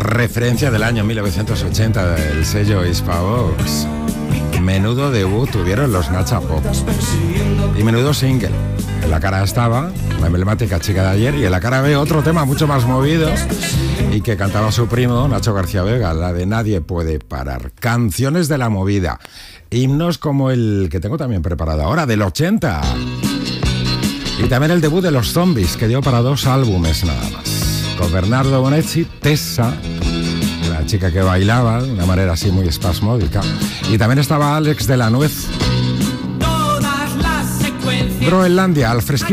referencia del año 1980 del sello Hispavox. Menudo debut tuvieron los Nacha Pop. Y menudo single. En la cara estaba la emblemática Chica de ayer y en la cara B otro tema mucho más movido y que cantaba su primo Nacho García Vega, la de Nadie puede parar. Canciones de la movida. Himnos como el que tengo también preparado ahora, del 80. Y también el debut de Los Zombies, que dio para 2 álbumes nada más. Con Bernardo Bonetti, Tessa, la chica que bailaba de una manera así muy espasmódica. Y también estaba Alex de la Nuez. Groenlandia, al fresquito.